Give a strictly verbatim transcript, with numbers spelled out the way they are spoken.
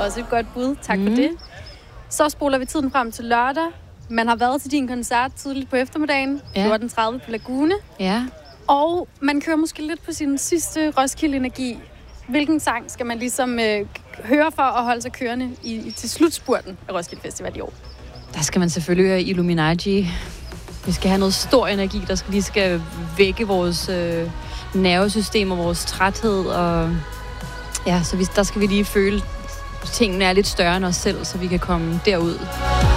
også et godt bud. Tak mm. for det. Så spoler vi tiden frem til lørdag. Man har været til din koncert tidligt på eftermiddagen, ja. fjorten tredive på Lagune. Ja. Og man kører måske lidt på sin sidste Roskilde-energi. Hvilken sang skal man ligesom øh, høre for at holde sig kørende i, til slutspurten af Roskilde Festival i år? Der skal man selvfølgelig høre Illuminati. Vi skal have noget stor energi, der skal lige skal vække vores øh, nervesystem og vores træthed. Og ja, så vi, der skal vi lige føle, at tingene er lidt større end os selv, så vi kan komme derud.